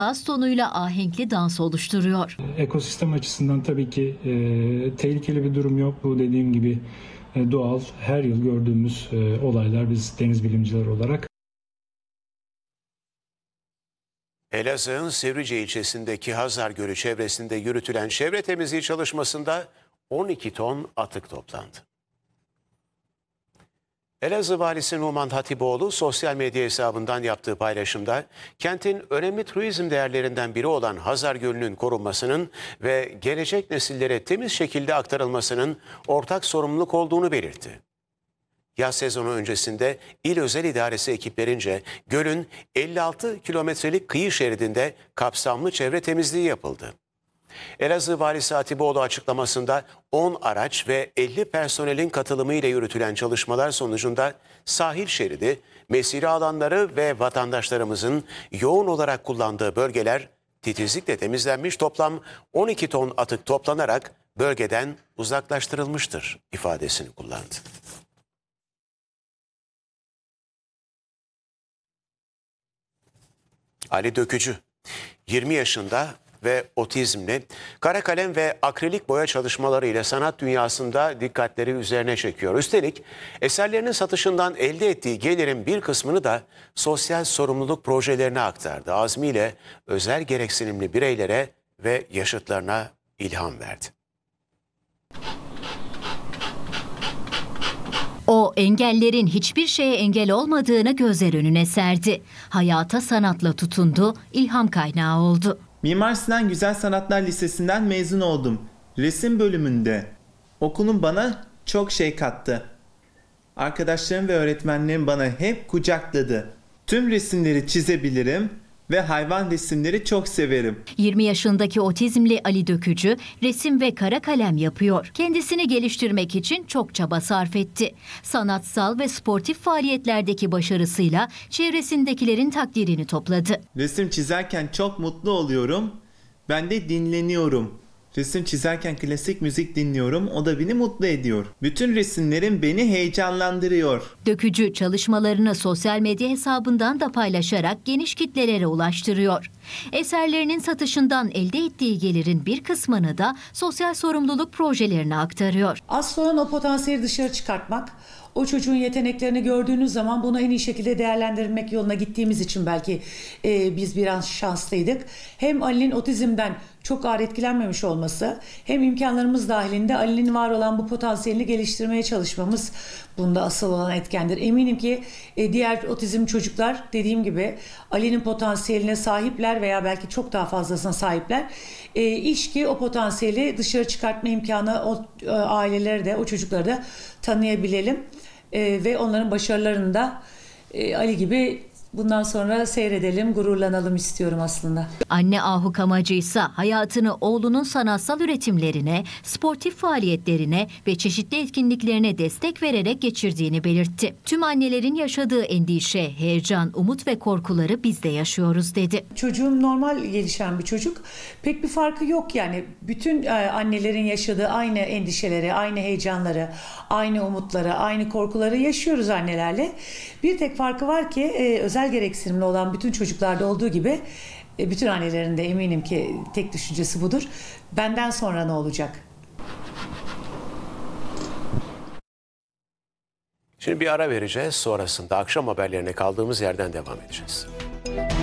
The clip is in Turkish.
ağız tonuyla ahenkli dans oluşturuyor. Ekosistem açısından tabii ki tehlikeli bir durum yok. Bu dediğim gibi doğal, her yıl gördüğümüz olaylar biz deniz bilimciler olarak. Elazığ'ın Sivrice ilçesindeki Hazar Gölü çevresinde yürütülen çevre temizliği çalışmasında 12 ton atık toplandı. Elazığ Valisi Numan Hatipoğlu sosyal medya hesabından yaptığı paylaşımda kentin önemli turizm değerlerinden biri olan Hazar Gölü'nün korunmasının ve gelecek nesillere temiz şekilde aktarılmasının ortak sorumluluk olduğunu belirtti. Yaz sezonu öncesinde İl Özel İdaresi ekiplerince gölün 56 kilometrelik kıyı şeridinde kapsamlı çevre temizliği yapıldı. Elazığ Valisi Hatipoğlu açıklamasında 10 araç ve 50 personelin katılımıyla yürütülen çalışmalar sonucunda sahil şeridi, mesire alanları ve vatandaşlarımızın yoğun olarak kullandığı bölgeler titizlikle temizlenmiş, toplam 12 ton atık toplanarak bölgeden uzaklaştırılmıştır ifadesini kullandı. Ali Dökücü, 20 yaşında ve otizmli, kara kalem ve akrilik boya çalışmalarıyla sanat dünyasında dikkatleri üzerine çekiyor. Üstelik eserlerinin satışından elde ettiği gelirin bir kısmını da sosyal sorumluluk projelerine aktardı. Azmiyle özel gereksinimli bireylere ve yaşıtlarına ilham verdi. O engellerin hiçbir şeye engel olmadığını gözler önüne serdi. Hayata sanatla tutundu, ilham kaynağı oldu. Mimar Sinan Güzel Sanatlar Lisesi'nden mezun oldum. Resim bölümünde. Okulum bana çok şey kattı. Arkadaşlarım ve öğretmenlerim bana hep kucakladı. Tüm resimleri çizebilirim ve hayvan resimleri çok severim. 20 yaşındaki otizmli Ali Dökücü resim ve kara kalem yapıyor. Kendisini geliştirmek için çok çaba sarf etti. Sanatsal ve sportif faaliyetlerdeki başarısıyla çevresindekilerin takdirini topladı. Resim çizerken çok mutlu oluyorum. Ben de dinleniyorum. Resim çizerken klasik müzik dinliyorum. O da beni mutlu ediyor. Bütün resimlerim beni heyecanlandırıyor. Dökücü çalışmalarını sosyal medya hesabından da paylaşarak geniş kitlelere ulaştırıyor. Eserlerinin satışından elde ettiği gelirin bir kısmını da sosyal sorumluluk projelerine aktarıyor. Asıl olan o potansiyeli dışarı çıkartmak. O çocuğun yeteneklerini gördüğünüz zaman bunu en iyi şekilde değerlendirmek yoluna gittiğimiz için belki biz biraz şanslıydık. Hem Ali'nin otizmden çok ağır etkilenmemiş olması, hem imkanlarımız dahilinde Ali'nin var olan bu potansiyelini geliştirmeye çalışmamız bunda asıl olan etkendir. Eminim ki diğer otizm çocuklar dediğim gibi Ali'nin potansiyeline sahipler veya belki çok daha fazlasına sahipler. İş ki o potansiyeli dışarı çıkartma imkanı o aileleri de o çocukları da tanıyabilelim. Ve onların başarılarını da Ali gibi bundan sonra seyredelim, gururlanalım istiyorum aslında. Anne Ahuk amacıysa hayatını oğlunun sanatsal üretimlerine, sportif faaliyetlerine ve çeşitli etkinliklerine destek vererek geçirdiğini belirtti. Tüm annelerin yaşadığı endişe, heyecan, umut ve korkuları biz de yaşıyoruz dedi. Çocuğum normal gelişen bir çocuk. Pek bir farkı yok yani. Bütün annelerin yaşadığı aynı endişeleri, aynı heyecanları, aynı umutları, aynı korkuları yaşıyoruz annelerle. Bir tek farkı var ki özel gereksinimli olan bütün çocuklarda olduğu gibi bütün annelerin de eminim ki tek düşüncesi budur. Benden sonra ne olacak? Şimdi bir ara vereceğiz. Sonrasında akşam haberlerine kaldığımız yerden devam edeceğiz.